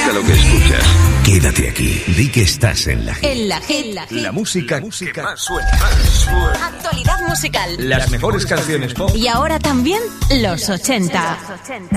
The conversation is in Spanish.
gusta lo que escuchas, quédate aquí. Di que estás en la Hit. En la Hit. La música que más suena. Actualidad musical. Las mejores canciones pop. Y ahora también los 80.